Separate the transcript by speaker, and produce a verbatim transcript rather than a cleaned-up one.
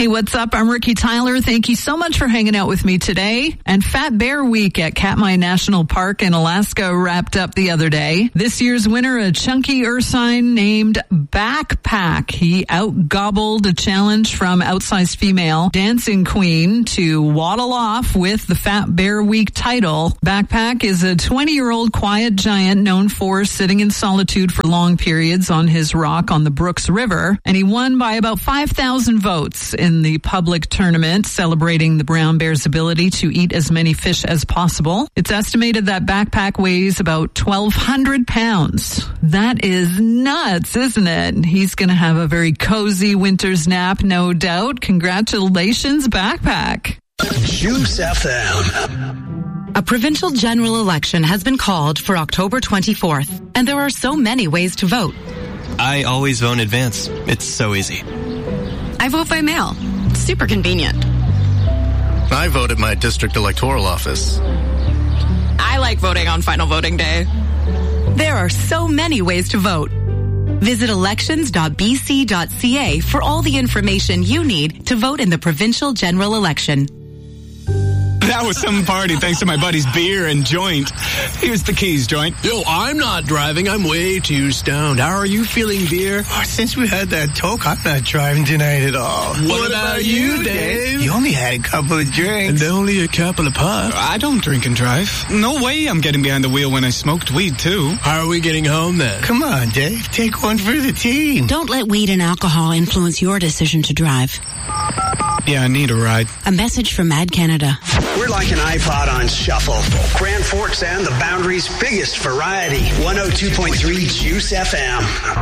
Speaker 1: Hey, what's up? I'm Ricky Tyler. Thank you so much for hanging out with me today. And Fat Bear Week at Katmai National Park in Alaska wrapped up the other day. This year's winner, a chunky ursine named Backpack. He out-gobbled a challenge from outsized female Dancing Queen to waddle off with the Fat Bear Week title. Backpack is a twenty-year-old quiet giant known for sitting in solitude for long periods on his rock on the Brooks River. And he won by about five thousand votes in the public tournament, celebrating the brown bear's ability to eat as many fish as possible. It's estimated that Backpack weighs about twelve hundred pounds. That is nuts, isn't it? He's going to have a very cozy winter's nap, no doubt. Congratulations, Backpack.
Speaker 2: Juice F M.
Speaker 3: A provincial general election has been called for October twenty-fourth, and there are so many ways to vote.
Speaker 4: I always vote in advance. It's so easy.
Speaker 5: I vote by mail. It's super convenient.
Speaker 6: I vote at my district electoral office.
Speaker 5: I like voting on final voting day.
Speaker 3: There are so many ways to vote. Visit elections dot b c dot c a for all the information you need to vote in the provincial general election.
Speaker 7: That was some party thanks to my buddy's beer and joint. Here's the keys, joint.
Speaker 8: Yo, I'm not driving. I'm way too stoned. How are you feeling, beer?
Speaker 9: Oh, since we had that talk, I'm not driving tonight at all.
Speaker 8: What, what about, about you, Dave?
Speaker 9: You only had a couple of drinks.
Speaker 8: And only a couple of puffs.
Speaker 7: I don't drink and drive. No way I'm getting behind the wheel when I smoked weed, too.
Speaker 8: How are we getting home, then?
Speaker 9: Come on, Dave. Take one for the team.
Speaker 10: Don't let weed and alcohol influence your decision to drive.
Speaker 7: Yeah, I need a ride.
Speaker 10: A message from Mad Canada.
Speaker 2: We're like an iPod on shuffle. Grand Forks and the Boundary's biggest variety. one oh two point three Juice F M.